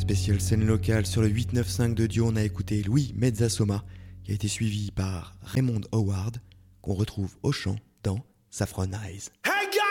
Spécial scène locale sur le 895 de Dieu, on a écouté Louis Mezzasoma, qui a été suivi par Raymond Howard, qu'on retrouve au chant dans Saffron Eyes.